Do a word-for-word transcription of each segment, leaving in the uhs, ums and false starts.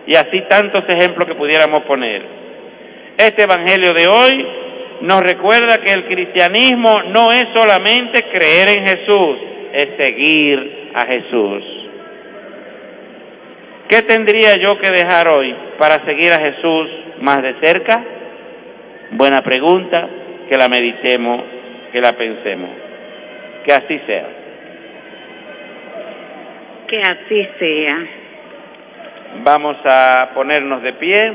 y así tantos ejemplos que pudiéramos poner. Este evangelio de hoy nos recuerda que el cristianismo no es solamente creer en Jesús, es seguir a Jesús. ¿Qué tendría yo que dejar hoy para seguir a Jesús más de cerca? Buena pregunta, que la meditemos, que la pensemos. Que así sea. Que así sea. Vamos a ponernos de pie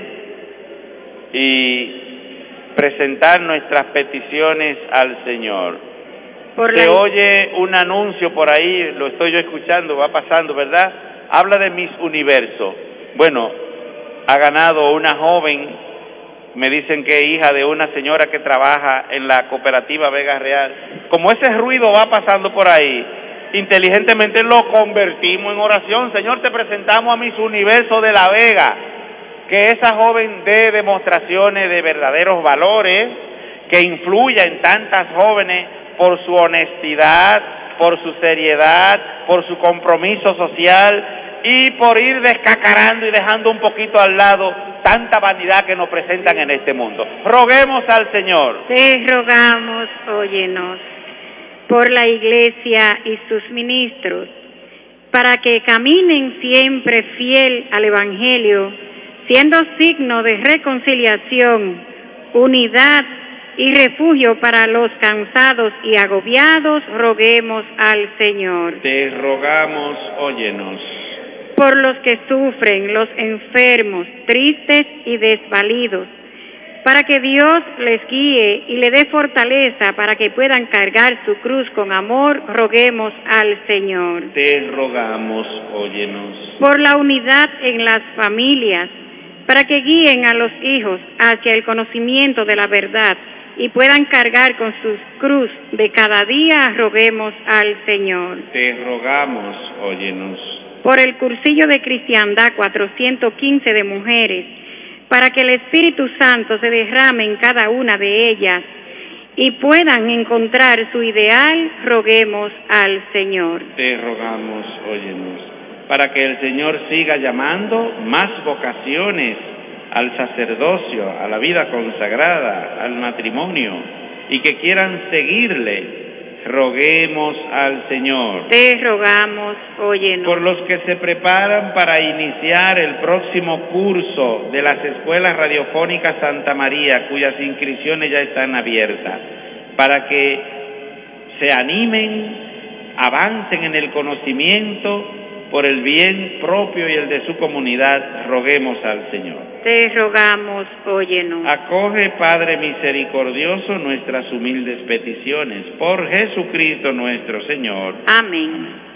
y presentar nuestras peticiones al Señor. Por Se la... oye un anuncio por ahí, lo estoy yo escuchando, va pasando, ¿verdad? Habla de Miss Universo. Bueno, ha ganado una joven, me dicen que hija de una señora que trabaja en la cooperativa Vega Real. Como ese ruido va pasando por ahí, inteligentemente lo convertimos en oración. Señor, te presentamos a Miss Universo de La Vega, que esa joven dé demostraciones de verdaderos valores, que influya en tantas jóvenes por su honestidad, por su seriedad, por su compromiso social y por ir descacarando y dejando un poquito al lado tanta vanidad que nos presentan en este mundo. Roguemos al Señor. Te rogamos, óyenos, por la Iglesia y sus ministros, para que caminen siempre fiel al Evangelio, siendo signo de reconciliación, unidad y refugio para los cansados y agobiados, roguemos al Señor. Te rogamos, óyenos. Por los que sufren, los enfermos, tristes y desvalidos, para que Dios les guíe y le dé fortaleza para que puedan cargar su cruz con amor, roguemos al Señor. Te rogamos, óyenos. Por la unidad en las familias, para que guíen a los hijos hacia el conocimiento de la verdad y puedan cargar con su cruz de cada día, roguemos al Señor. Te rogamos, óyenos. Por el cursillo de cristiandad cuatrocientos quince de mujeres, para que el Espíritu Santo se derrame en cada una de ellas y puedan encontrar su ideal, roguemos al Señor. Te rogamos, óyenos, para que el Señor siga llamando más vocaciones al sacerdocio, a la vida consagrada, al matrimonio, y que quieran seguirle, roguemos al Señor. Te rogamos, óyenos. Por los que se preparan para iniciar el próximo curso de las escuelas radiofónicas Santa María, cuyas inscripciones ya están abiertas, para que se animen, avancen en el conocimiento por el bien propio y el de su comunidad, roguemos al Señor. Te rogamos, óyenos. Acoge, Padre misericordioso, nuestras humildes peticiones, por Jesucristo nuestro Señor. Amén.